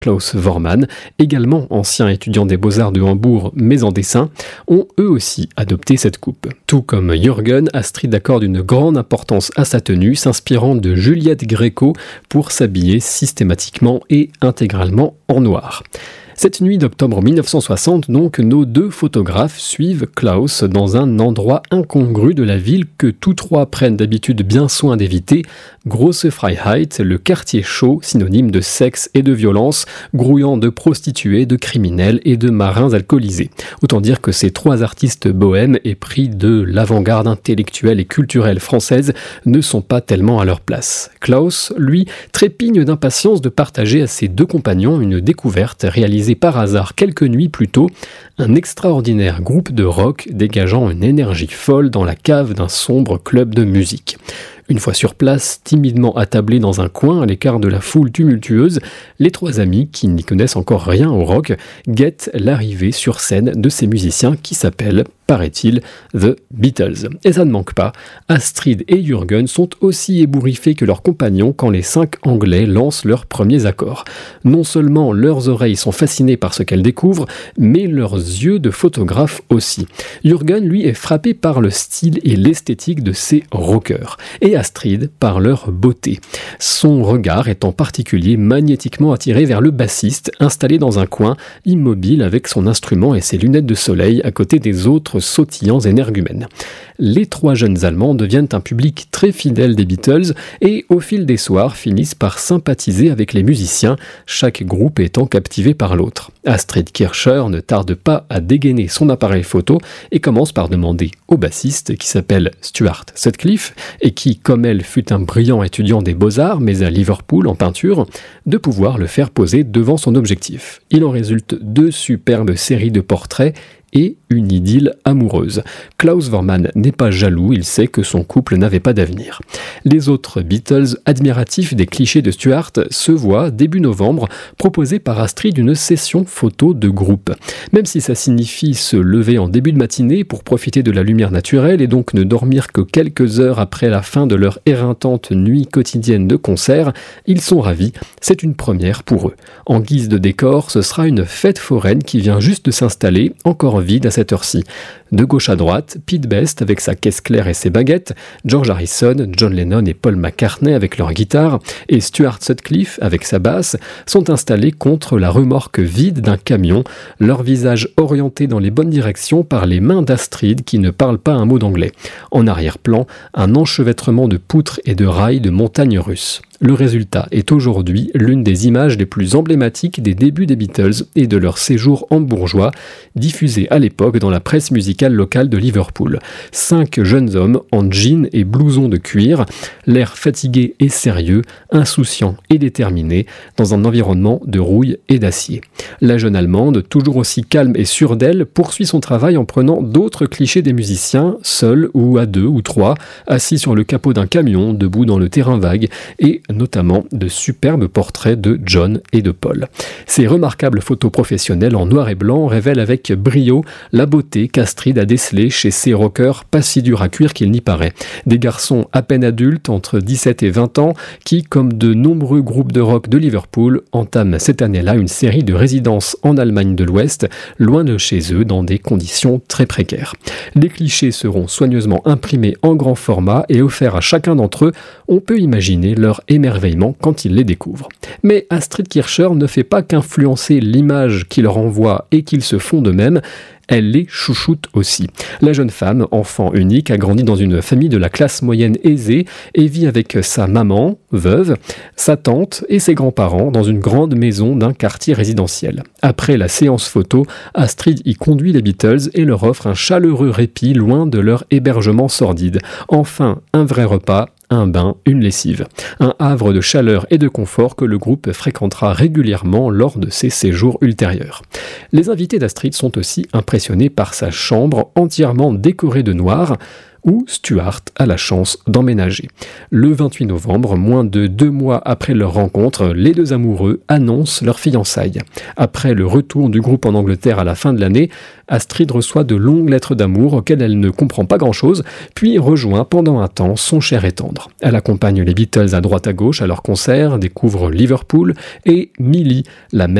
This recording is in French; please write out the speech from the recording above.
Klaus Voormann, également ancien étudiant des Beaux-Arts de Hambourg mais en dessin, ont eux aussi adopté cette coupe. Tout comme Jürgen, Astrid accorde une grande importance à sa tenue, s'inspirant de Juliette Gréco pour s'habiller systématiquement et intégralement en noir. Cette nuit d'octobre 1960, donc, nos deux photographes suivent Klaus dans un endroit incongru de la ville que tous trois prennent d'habitude bien soin d'éviter, Grosse Freiheit, le quartier chaud, synonyme de sexe et de violence, grouillant de prostituées, de criminels et de marins alcoolisés. Autant dire que ces trois artistes bohèmes épris de l'avant-garde intellectuelle et culturelle française ne sont pas tellement à leur place. Klaus, lui, trépigne d'impatience de partager à ses deux compagnons une découverte réalisée par hasard quelques nuits plus tôt, un extraordinaire groupe de rock dégageant une énergie folle dans la cave d'un sombre club de musique. Une fois sur place, timidement attablés dans un coin à l'écart de la foule tumultueuse, les trois amis, qui n'y connaissent encore rien au rock, guettent l'arrivée sur scène de ces musiciens qui s'appellent, paraît-il, The Beatles. Et ça ne manque pas, Astrid et Jürgen sont aussi ébouriffés que leurs compagnons quand les 5 Anglais lancent leurs premiers accords. Non seulement leurs oreilles sont fascinées par ce qu'elles découvrent, mais leurs yeux de photographes aussi. Jürgen, lui, est frappé par le style et l'esthétique de ces rockers, et Astrid par leur beauté. Son regard est en particulier magnétiquement attiré vers le bassiste, installé dans un coin, immobile avec son instrument et ses lunettes de soleil à côté des autres sautillants énergumènes. Les trois jeunes Allemands deviennent un public très fidèle des Beatles et au fil des soirs finissent par sympathiser avec les musiciens, chaque groupe étant captivé par l'autre. Astrid Kircher ne tarde pas à dégainer son appareil photo et commence par demander au bassiste, qui s'appelle Stuart Sutcliffe et qui, comme elle, fut un brillant étudiant des Beaux-Arts mais à Liverpool en peinture, de pouvoir le faire poser devant son objectif. Il en résulte 2 superbes séries de portraits et une idylle amoureuse. Klaus Voormann n'est pas jaloux, il sait que son couple n'avait pas d'avenir. Les autres Beatles, admiratifs des clichés de Stuart, se voient, début novembre, proposer par Astrid une session photo de groupe. Même si ça signifie se lever en début de matinée pour profiter de la lumière naturelle et donc ne dormir que quelques heures après la fin de leur éreintante nuit quotidienne de concert, ils sont ravis, c'est une première pour eux. En guise de décor, ce sera une fête foraine qui vient juste de s'installer, encore vide à cette heure-ci. De gauche à droite, Pete Best avec sa caisse claire et ses baguettes, George Harrison, John Lennon et Paul McCartney avec leur guitare, et Stuart Sutcliffe avec sa basse, sont installés contre la remorque vide d'un camion, leur visage orienté dans les bonnes directions par les mains d'Astrid qui ne parle pas un mot d'anglais. En arrière-plan, un enchevêtrement de poutres et de rails de montagnes russes. Le résultat est aujourd'hui l'une des images les plus emblématiques des débuts des Beatles et de leur séjour hambourgeois, diffusée à l'époque dans la presse musicale locale de Liverpool. 5 jeunes hommes en jeans et blousons de cuir, l'air fatigué et sérieux, insouciant et déterminé, dans un environnement de rouille et d'acier. La jeune Allemande, toujours aussi calme et sûre d'elle, poursuit son travail en prenant d'autres clichés des musiciens, seuls ou à 2 ou 3, assis sur le capot d'un camion, debout dans le terrain vague, et notamment de superbes portraits de John et de Paul. Ces remarquables photos professionnelles en noir et blanc révèlent avec brio la beauté qu'Astrid a décelée chez ces rockers pas si durs à cuire qu'il n'y paraît. Des garçons à peine adultes, entre 17 et 20 ans, qui, comme de nombreux groupes de rock de Liverpool, entament cette année-là une série de résidences en Allemagne de l'Ouest, loin de chez eux, dans des conditions très précaires. Les clichés seront soigneusement imprimés en grand format et offerts à chacun d'entre eux. On peut imaginer leur émerveillement quand ils les découvrent. Mais Astrid Kircher ne fait pas qu'influencer l'image qu'ils renvoient et qu'ils se font d'eux-mêmes, elle les chouchoute aussi. La jeune femme, enfant unique, a grandi dans une famille de la classe moyenne aisée et vit avec sa maman, veuve, sa tante et ses grands-parents dans une grande maison d'un quartier résidentiel. Après la séance photo, Astrid y conduit les Beatles et leur offre un chaleureux répit loin de leur hébergement sordide. Enfin, un vrai repas, un bain, une lessive. Un havre de chaleur et de confort que le groupe fréquentera régulièrement lors de ses séjours ultérieurs. Les invités d'Astrid sont aussi impressionnés par sa chambre entièrement décorée de noir. où Stuart a la chance d'emménager. Le 28 novembre, moins de 2 mois après leur rencontre, les deux amoureux annoncent leur fiançailles. Après le retour du groupe en Angleterre à la fin de l'année, Astrid reçoit de longues lettres d'amour auxquelles elle ne comprend pas grand-chose, puis rejoint pendant un temps son cher et tendre. Elle accompagne les Beatles à droite à gauche à leurs concerts, découvre Liverpool et Millie, la mère